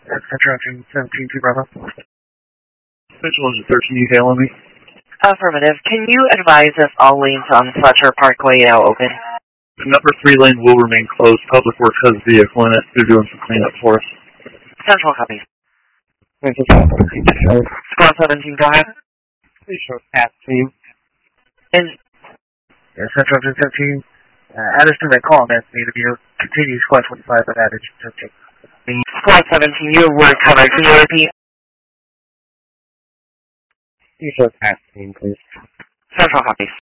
Central Engine 17 to Bravo. Central Engine 13, you hailing me? Affirmative. Can you advise if all lanes on Fletcher Parkway now open? The number 3 lane will remain closed. Public Works has a vehicle in it. They're doing some cleanup for us. Central copies. Squad 17, go ahead. Please show pass team. And Central Engine 17, Addison may call on that need to be continue Squad 25 of Addison 17. Squad 17, you were covered. Can you repeat? Please show pass team, please. Central copies.